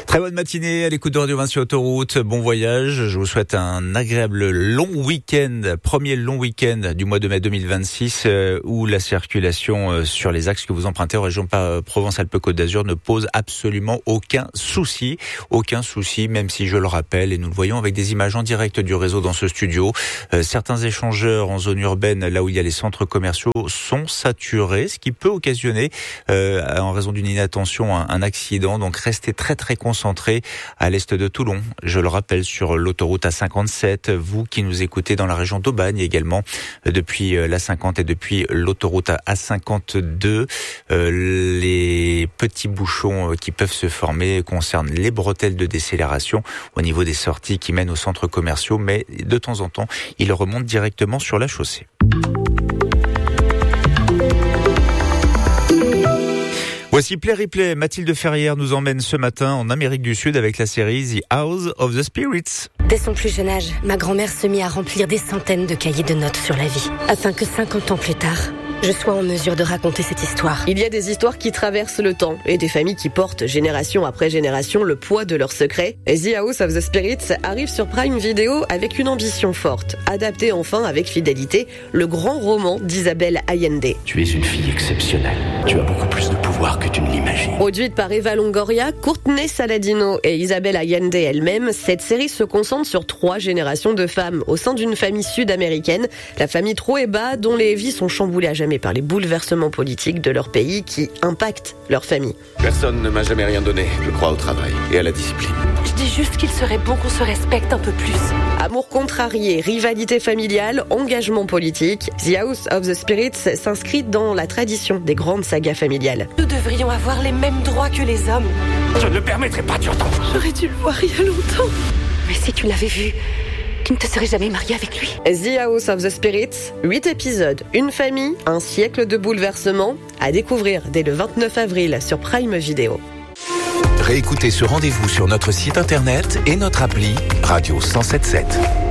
Très bonne matinée à l'écoute de Radio 20 sur Autoroute. Bon voyage. Je vous souhaite un agréable long week-end. Premier long week-end du mois de mai 2026 où la circulation sur les axes que vous empruntez en région Provence-Alpes-Côte d'Azur ne pose absolument aucun souci. Aucun souci, même si je le rappelle, et nous le voyons avec des images en direct du réseau dans ce studio. Certains échangeurs en zone urbaine, là où il y a les centres commerciaux, sont saturés, ce qui peut occasionner, en raison d'une inattention, un accident. Donc restez très concentrés à l'est de Toulon. Je le rappelle, sur l'autoroute A57, vous qui nous écoutez dans la région d'Aubagne également, depuis l'A50 et depuis l'autoroute A52, les petits bouchons qui peuvent se former concernent les bretelles de décélération au niveau des sorties qui mènent aux centres commerciaux, mais de temps en temps, ils remontent directement sur la chaussée. Voici Play Replay. Mathilde Ferrière nous emmène ce matin en Amérique du Sud avec la série The House of the Spirits. Dès son plus jeune âge, ma grand-mère se mit à remplir des centaines de cahiers de notes sur la vie, afin que 50 ans plus tard, je sois en mesure de raconter cette histoire. Il y a des histoires qui traversent le temps et des familles qui portent génération après génération le poids de leurs secrets. The House of the Spirits arrive sur Prime Video avec une ambition forte. Adapter enfin avec fidélité le grand roman d'Isabelle Allende. Tu es une fille exceptionnelle. Tu as beaucoup plus de pouvoir que tu ne l'imagines. Produite par Eva Longoria, Courtney Saladino et Isabelle Allende elle-même, cette série se concentre sur 3 générations de femmes au sein d'une famille sud-américaine, la famille Trueba, dont les vies sont chamboulées à jamais par les bouleversements politiques de leur pays qui impactent leur famille. Personne ne m'a jamais rien donné. Je crois au travail et à la discipline. Je dis juste qu'il serait bon qu'on se respecte un peu plus. Amour contrarié, rivalité familiale, engagement politique, The House of the Spirits s'inscrit dans la tradition des grandes sagas familiales. Nous devrions avoir les mêmes droits que les hommes. Je ne le permettrai pas, Turton. J'aurais dû le voir il y a longtemps. Mais si tu l'avais vu, tu ne te serais jamais marié avec lui. The House of the Spirits, 8 épisodes, une famille, un siècle de bouleversements, à découvrir dès le 29 avril sur Prime Video. Réécoutez ce rendez-vous sur notre site internet et notre appli Radio 107.7.